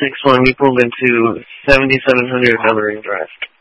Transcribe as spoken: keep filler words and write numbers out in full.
six one, we pulled into seventy-seven hundred Bellering Drive.